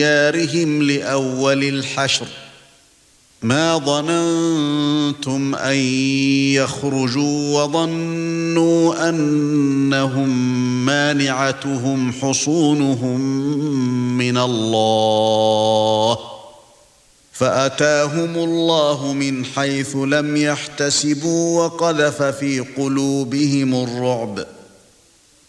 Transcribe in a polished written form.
ديارهم لأول الحشر ما ظننتم أن يخرجوا وظنوا أنهم مانعتهم حصونهم من الله فأتاهم الله من حيث لم يحتسبوا وقذف في قلوبهم الرعب